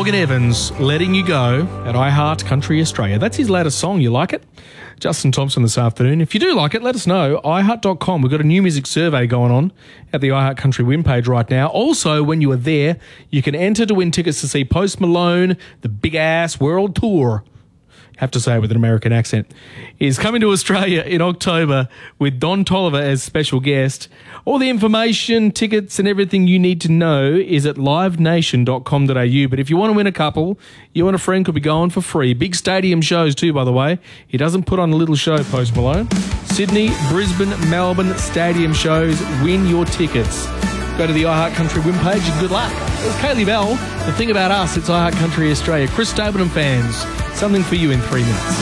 Morgan Evans, Letting You Go at iHeart Country Australia. That's his latest song. You like it? Justin Thompson this afternoon. If you do like it, let us know. iHeart.com. We've got a new music survey going on at the iHeart Country win page right now. Also, when you are there, you can enter to win tickets to see Post Malone, the Big Ass World Tour. Have to say it with an American accent, is coming to Australia in October with Don Toliver as special guest. All the information, tickets and everything you need to know is at livenation.com.au. But if you want to win a couple, you and a friend could be going for free. Big stadium shows too, by the way. He doesn't put on a little show, Post Malone. Sydney, Brisbane, Melbourne stadium shows. Win your tickets. Go to the iHeart Country win page and good luck. It was Kaylee Bell. The thing about us, it's iHeart Country Australia. Chris Stapleton fans, something for you in 3 minutes.